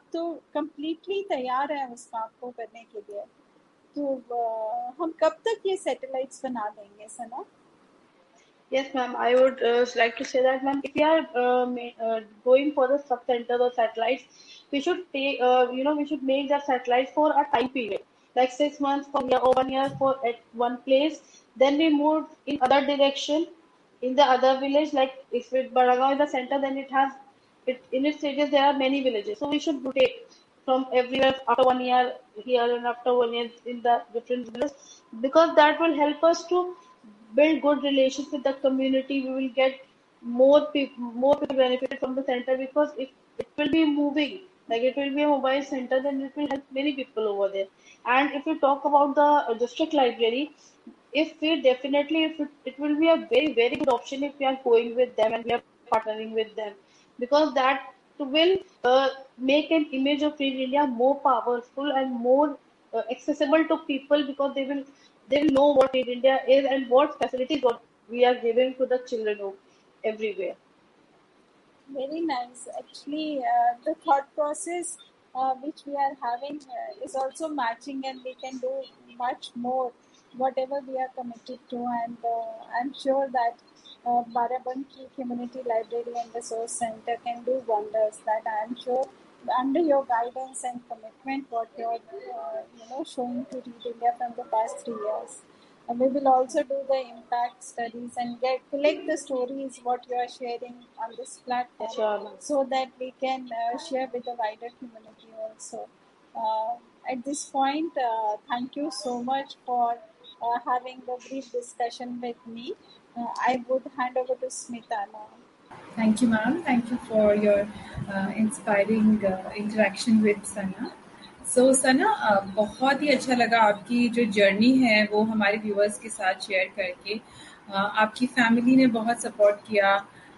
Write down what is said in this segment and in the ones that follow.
तो कम्प्लीटली तैयार है उस काम को करने के लिए। तो हम कब तक ये सैटेलाइट्स बना देंगे सना? Yes, ma'am. I would like to say that, ma'am, if we are going for the sub centers or satellites, we should take, we should make the satellites for a time period, like 6 months for year or 1 year for at one place. Then we move in other direction, in the other village. Like if it Baragaon is the center, then it has it in its stages there are many villages. So we should rotate from everywhere after 1 year here and after 1 year in the different villages, because that will help us to build good relations with the community. We will get more people benefited from the center, because if it will be moving, like it will be a mobile center, then it will help many people over there. And if we talk about the district library, if we definitely, if it will be a very, very good option if we are going with them and we are partnering with them, because that will make an image of Free India more powerful and more accessible to people, because they will know what Free India is and what facilities what we are giving to the children of everywhere. Very nice. Actually, the thought process which we are having is also matching, and we can do much more whatever we are committed to. And I'm sure that Barabanki Community Library and Resource Center can do wonders. That I'm sure under your guidance and commitment, what you're showing to Read India from the past 3 years. We will also do the impact studies and collect the stories what you are sharing on this platform, Sure, ma'am. so that we can share with the wider community also. At this point, thank you so much for having the brief discussion with me. I would hand over to Smita now. Thank you, ma'am. Thank you for your inspiring interaction with Sana. So, Sana, बहुत ही अच्छा लगा आपकी जो journey है वो हमारे viewers के साथ शेयर करके। आपकी फैमिली ने बहुत सपोर्ट किया।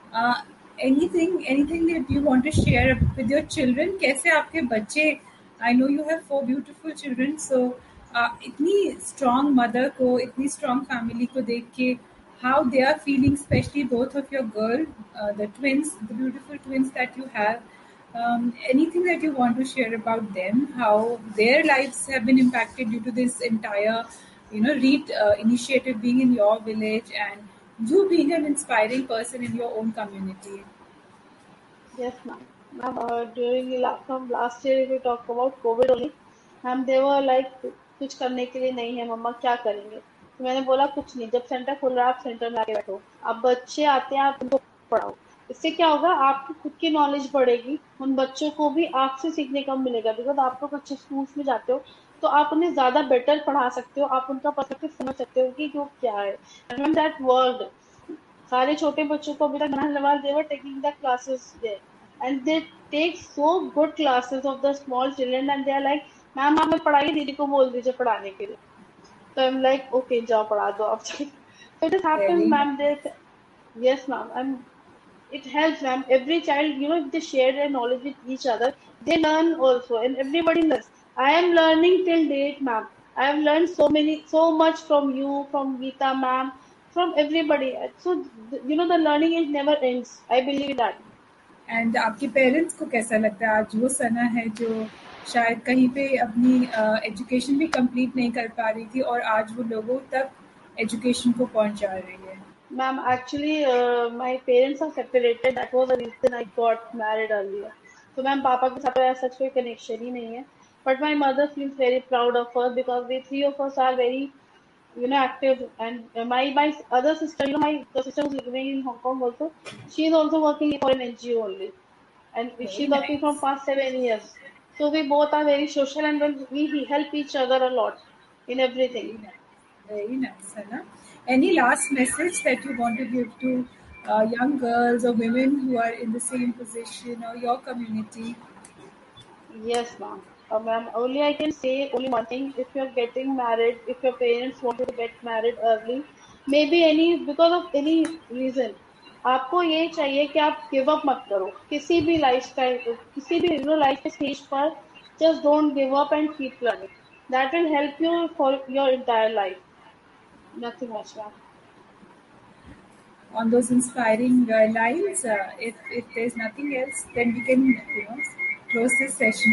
Anything that you want to share with your children? कैसे आपके बच्चे? I know you have 4 beautiful children, so इतनी strong mother को, इतनी strong family को देख के how they are feeling, especially both of your girl, the twins, the beautiful twins that you have. Anything that you want to share about them, how their lives have been impacted due to this entire, READ initiative being in your village, and you being an inspiring person in your own community. Yes, ma'am. Ma'am, from last year, if we talk about COVID only, ma'am, they were like कुछ करने के लिए नहीं है मम्मा, क्या करेंगे? तो मैंने बोला कुछ नहीं, जब सेंटर खुल रहा है आप सेंटर में आके बैठो, आप बच्चे आते हैं आप उनको पढ़ाओ। इससे क्या होगा, आपकी खुद की नॉलेज बढ़ेगी, उन बच्चों को भी आपसे सीखने का मिलेगा, बिकॉज आप लोग अच्छे स्कूल्स में जाते हो तो आप उन्हें ज्यादा बेटर पढ़ा सकते हो, आप उनका पर्सपेक्टिव समझ सकते हो कि वो क्या है। एंड दैट वर्ल्ड सारे छोटे बच्चों को अभी तक नहाने they were taking the classes there, and they take so good classes of the small children, and they are like, ma'am आप मैं पढ़ाइए, दीदी को बोल दीजिए पढ़ाने के लिए। तो I'm like, okay, जाओ पढ़ा दो आप। So it has happened, Very ma'am. nice. Yes, ma'am. It helps, ma'am. Every child, if they share their knowledge with each other, they learn also, and everybody learns. I am learning till date, ma'am. I have learned so much from you, from Geeta, ma'am, from everybody. So, the learning is never ends. I believe that. And आपके parents को कैसा लगता है आज वो सना है जो शायद कहीं पे अपनी एजुकेशन भी कंप्लीट नहीं कर पा रही थी और आज वो लोगों तक एजुकेशन को पहुंचा रही है? Ma'am, actually, my parents are separated. That was the reason I got married earlier. So, ma'am, पापा के साथ तो ऐसा कोई connection ही नहीं है. But my mother feels very proud of us, because we three of us are very, active. And my other sister, my the sister who's living in Hong Kong also, she is also working for an NGO only, and Very she's working from nice. past 7 years. So we both are very social, and we help each other a lot in everything. Very nice. Very nice, Sana. Any last message that you want to give to young girls or women who are in the same position or your community? Yes, ma'am. Ma'am, only I can say only one thing. If you're getting married, if your parents want you to get married early, maybe because of any reason, आपको ये चाहिए कि आप give up मत करो किसी भी lifestyle, किसी भी लाइफ के स्टेज पर। Just don't give up and keep learning, that will help you for your entire life. Nothing much, ma'am. On those inspiring lines, if there's nothing else, then we can close this session.